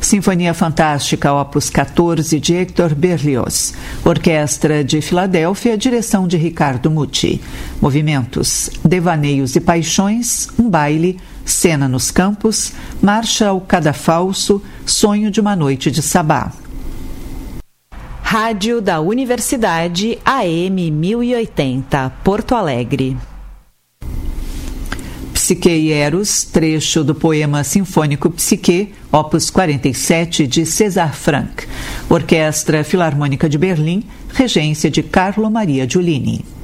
Sinfonia Fantástica, opus 14, de Hector Berlioz. Orquestra de Filadélfia, direção de Ricardo Muti. Movimentos: Devaneios e Paixões, um baile, Cena nos Campos, Marcha ao Cadafalso, Sonho de uma Noite de Sabá. Rádio da Universidade AM 1080, Porto Alegre. Psique e Eros, trecho do poema sinfônico Psique, opus 47, de César Franck. Orquestra Filarmônica de Berlim, regência de Carlo Maria Giulini.